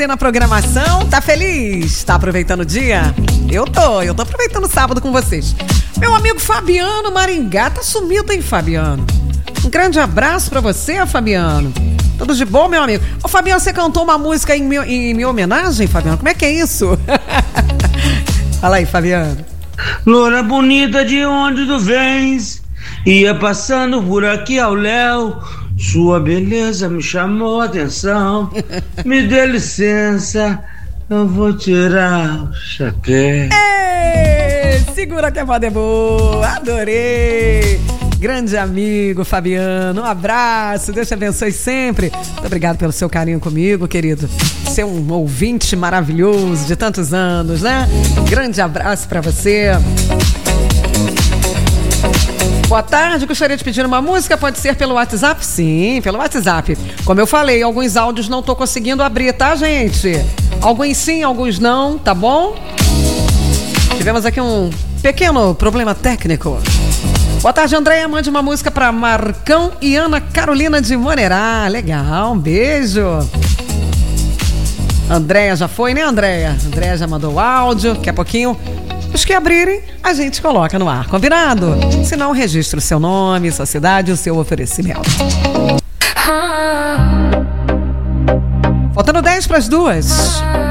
Na programação, tá feliz? Tá aproveitando o dia? Eu tô aproveitando o sábado com vocês. Meu amigo Fabiano Maringá, tá sumido, hein, Fabiano? Um grande abraço pra você, Fabiano. Tudo de bom, meu amigo? Ô, Fabiano, você cantou uma música em minha homenagem, Fabiano? Como é que é isso? Fala aí, Fabiano. Loura bonita, de onde tu vens? Ia passando por aqui ao léu. Sua beleza me chamou a atenção. Me dê licença, eu vou tirar o chapéu. Segura que a moda é boa. Adorei. Grande amigo Fabiano, um abraço, Deus te abençoe sempre. Muito obrigado pelo seu carinho comigo, querido. Você é um ouvinte maravilhoso de tantos anos, né? Grande abraço pra você. Boa tarde, gostaria de pedir uma música, pode ser pelo WhatsApp? Sim, pelo WhatsApp. Como eu falei, alguns áudios não tô conseguindo abrir, tá, gente? Alguns sim, alguns não, tá bom? Tivemos aqui um pequeno problema técnico. Boa tarde, Andréia, mande uma música pra Marcão e Ana Carolina de Monerá. Legal, um beijo. Andréia já foi, né, Andréia? Andréia já mandou o áudio, daqui a pouquinho... Os que abrirem, a gente coloca no ar, combinado? Se não, registra o seu nome, sua cidade e o seu oferecimento. Faltando 10 para as 2.